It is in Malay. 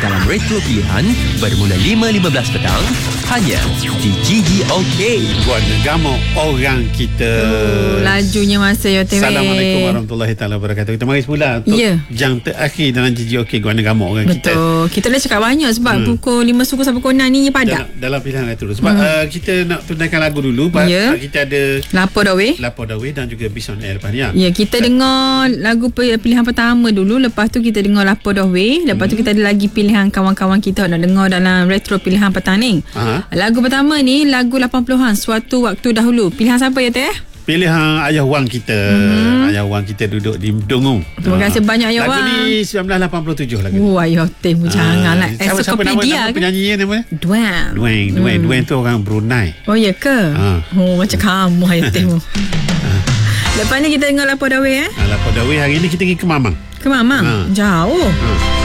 dalam retro pilihan bermula 5.15 petang hanya di GGOK. Guana Gamok orang kita. Lajunya masa ya Teh. Assalamualaikum warahmatullahi taala wabarakatuh. Kita mari semula untuk jam terakhir dalam GGOK Guana Gamok orang kita. Betul. Kita dah cakap banyak sebab pukul 5 suku sampai pukul 6 ni padat. Dalam pilihan retro. Sebab kita nak tunaikan lagu dulu. Kita ada Lapor Dawe dan juga Bison Air lepas ni. Ya, kita dengar lagu pilihan pertama dulu. Lepas tu kita dengar Lapor Dawe. Lepas tu kita ada lagi pilihan kawan-kawan kita nak dengar dalam retro pilihan petang ni. Lagu pertama ni lagu 80-an, Suatu Waktu Dahulu. Pilihan siapa ya Teh? Pilihan Ayah Wang kita. Ayah Wang kita duduk di Dungung. Terima kasih banyak Ayah Wang. Lagu ni 1987 lagu. Ayah Teh janganlah. Siapa nama penyanyi namanya? Dwayne tu orang Brunei. Oh ya ke? Macam kamu Ayah Teh. Lepas ni kita dengar Lapor Dawe Lapor Dawe hari ni kita pergi ke Mamang. Ke Mamang? Jauh.